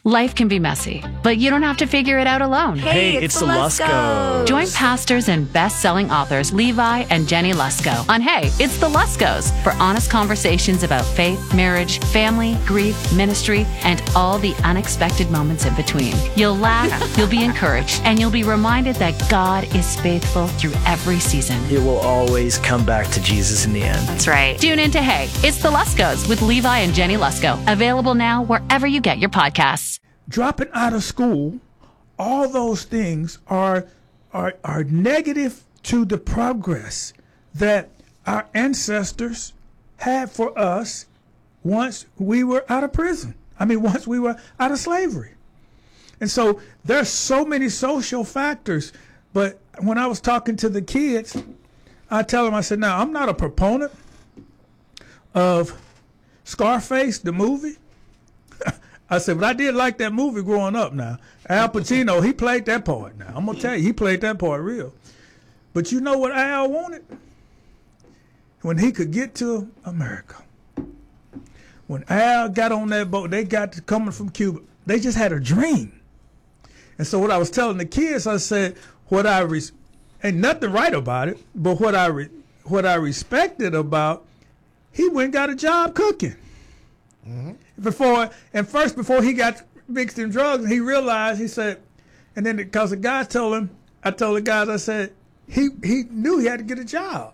Life can be messy, but you don't have to figure it out alone. Hey, it's the Luskos. Join pastors and best-selling authors Levi and Jenny Lusko on Hey, It's the Luskos for honest conversations about faith, marriage, family, grief, ministry, and all the unexpected moments in between. You'll laugh, you'll be encouraged, and you'll be reminded that God is faithful through every season. It will always come back to Jesus in the end. That's right. Tune in to Hey, It's the Luskos with Levi and Jenny Lusko. Available now wherever you get your podcasts. Dropping out of school, all those things are negative to the progress that our ancestors had for us once we were out of prison. Once we were out of slavery. And so there's so many social factors. But when I was talking to the kids, I tell them, I said, now, I'm not a proponent of Scarface, the movie. I said, but I did like that movie growing up now. Al Pacino, he played that part now. I'm going to tell you, he played that part real. But you know what Al wanted? When he could get to America. When Al got on that boat, they got to coming from Cuba. They just had a dream. And so what I was telling the kids, I said, ain't nothing right about it, but what I respected about, he went and got a job cooking. Mm-hmm. Before he got mixed in drugs, he realized, he said, and then because the guy told him, I told the guys, I said, he knew he had to get a job.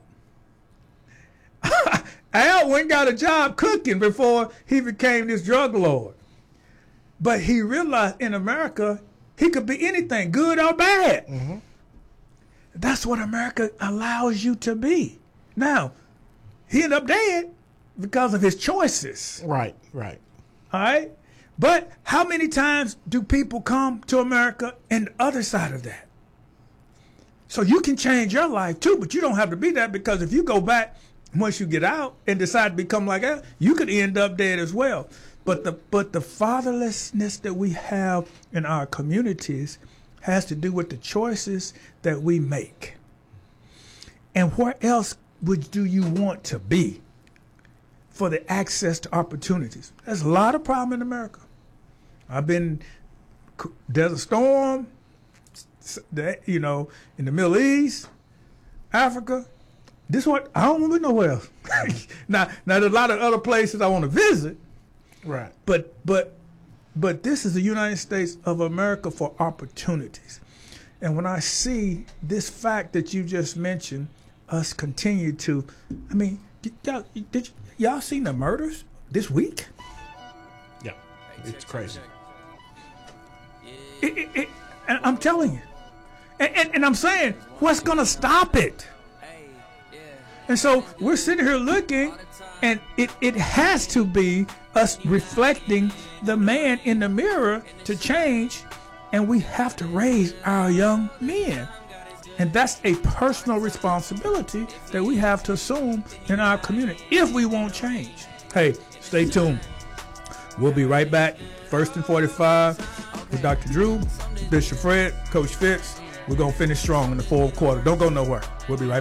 Al went and got a job cooking before he became this drug lord. But he realized in America, he could be anything, good or bad. Mm-hmm. That's what America allows you to be. Now, he ended up dead because of his choices. Right. All right? But how many times do people come to America and the other side of that? So you can change your life too, but you don't have to be that, because if you go back once you get out and decide to become like that, you could end up dead as well. But the fatherlessness that we have in our communities has to do with the choices that we make. And where else do you want to be for the access to opportunities? There's a lot of problem in America. There's a storm, in the Middle East, Africa. This one, I don't want to be nowhere else. Now there's a lot of other places I want to visit. Right. But this is the United States of America for opportunities. And when I see this fact that you just mentioned, us continue to, did y'all seen the murders this week? Yeah, it's crazy. And I'm telling you. And I'm saying, what's going to stop it? And so we're sitting here looking, and it has to be us reflecting the man in the mirror to change, and we have to raise our young men. And that's a personal responsibility that we have to assume in our community if we want change. Hey, stay tuned. We'll be right back. 1st and 45 with Dr. Drew, Bishop Fred, Coach Fitz. We're going to finish strong in the fourth quarter. Don't go nowhere. We'll be right back.